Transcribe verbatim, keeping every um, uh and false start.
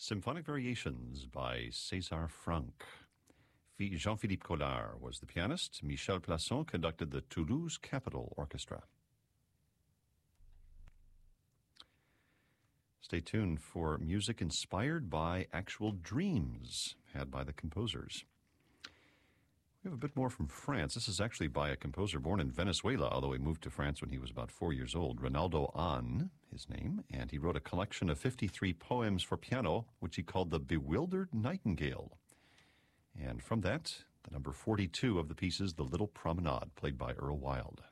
Symphonic Variations by César Franck. Jean-Philippe Collard was the pianist. Michel Plasson conducted the Toulouse Capitol Orchestra. Stay tuned for music inspired by actual dreams had by the composers. We have a bit more from France. This is actually by a composer born in Venezuela, although he moved to France when he was about four years old. Ronaldo Ahn, his name, and he wrote a collection of fifty-three poems for piano, which he called The Bewildered Nightingale. And from that, the number forty-two of the piece is The Little Promenade, played by Earl Wild.